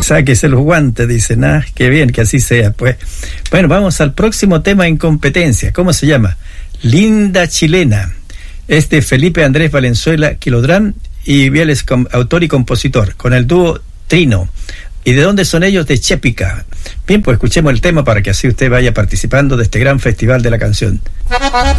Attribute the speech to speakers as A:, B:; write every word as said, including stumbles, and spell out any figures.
A: sáquese los guantes, dicen. Ah, qué bien, que así sea, pues. Bueno, vamos al próximo tema en competencia. ¿Cómo se llama? Linda Chilena. Es de Felipe Andrés Valenzuela Quilodrán y Vieles, autor y compositor, con el dúo Trino. ¿Y de dónde son ellos? De Chépica. Bien, pues escuchemos el tema para que así usted vaya participando de este gran festival de la canción.